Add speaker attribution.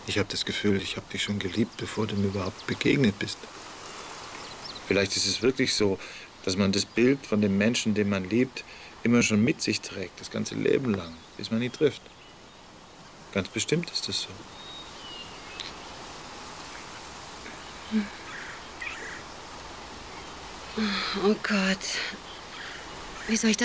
Speaker 1: Ich habe das Gefühl, ich habe dich schon geliebt, bevor du mir überhaupt begegnet bist. Vielleicht ist es wirklich so, dass man das Bild von dem Menschen, den man liebt, immer schon mit sich trägt, das ganze Leben lang, bis man ihn trifft. Ganz bestimmt ist das so.
Speaker 2: Oh Gott. Wie soll ich das